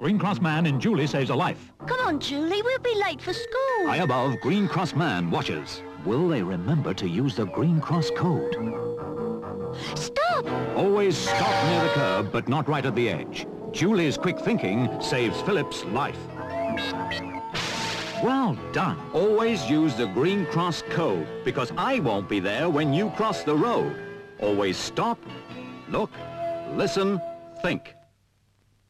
Green Cross Man in Julie saves a life. Come on, Julie, we'll be late for school. High above, Green Cross Man watches. Will they remember to use the Green Cross code? Stop! Always stop near the curb, but not right at the edge. Julie's quick thinking saves Philip's life. Well done. Always use the Green Cross code, because I won't be there when you cross the road. Always stop, look, listen, think.